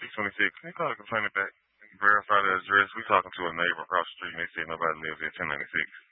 1096. Can you call the complainant back? Verify the address. We talking to a neighbor across the street and they said nobody lives at 1096.